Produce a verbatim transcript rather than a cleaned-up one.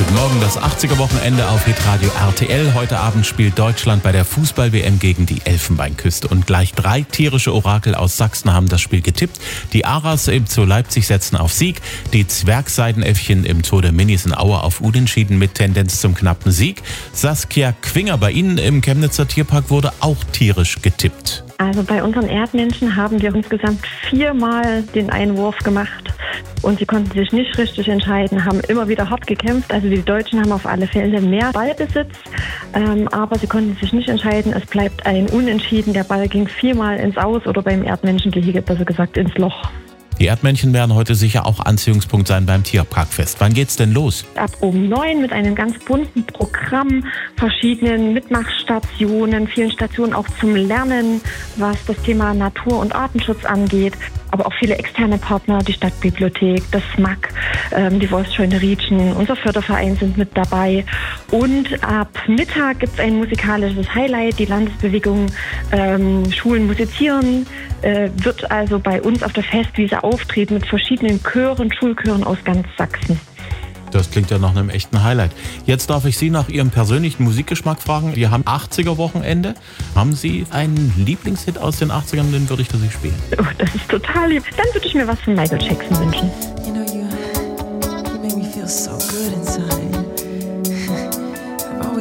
Guten Morgen, das achtziger-Wochenende auf Hitradio R T L. Heute Abend spielt Deutschland bei der Fußball-W M gegen die Elfenbeinküste. Und gleich drei tierische Orakel aus Sachsen haben das Spiel getippt. Die Aras im Zoo Leipzig setzen auf Sieg. Die Zwergseidenäffchen im Zoo der Minis in Aue auf Unentschieden mit Tendenz zum knappen Sieg. Saskia Quinger bei Ihnen im Chemnitzer Tierpark wurde auch tierisch getippt. Also bei unseren Erdmännchen haben wir insgesamt viermal den Einwurf gemacht und sie konnten sich nicht richtig entscheiden, haben immer wieder hart gekämpft. Also die Deutschen haben auf alle Fälle mehr Ballbesitz, ähm, aber sie konnten sich nicht entscheiden. Es bleibt ein Unentschieden. Der Ball ging viermal ins Aus oder beim Erdmännchengehege besser gesagt ins Loch. Die Erdmännchen werden heute sicher auch Anziehungspunkt sein beim Tierparkfest. Wann geht's denn los? Ab um neun mit einem ganz bunten Programm, verschiedenen Mitmachstationen, vielen Stationen auch zum Lernen, was das Thema Natur- und Artenschutz angeht. Aber auch viele externe Partner, die Stadtbibliothek, das S M A K, ähm, die Wolfsscheune Rietschen, unser Förderverein sind mit dabei. Und ab Mittag gibt es ein musikalisches Highlight, die Landesbewegung ähm, Schulen musizieren, äh, wird also bei uns auf der Festwiese auftreten mit verschiedenen Chören, Schulchören aus ganz Sachsen. Das klingt ja nach einem echten Highlight. Jetzt darf ich Sie nach Ihrem persönlichen Musikgeschmack fragen. Wir haben achtziger-Wochenende. Haben Sie einen Lieblingshit aus den achtzigern, den würde ich für Sie spielen? Oh, das ist total lieb. Dann würde ich mir was von Michael Jackson wünschen. You know, you, you make me feel so good inside.